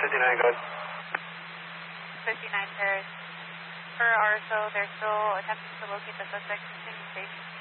59, go ahead. 59 Paris. Per RSO, they're still attempting to locate the suspect. Continue station.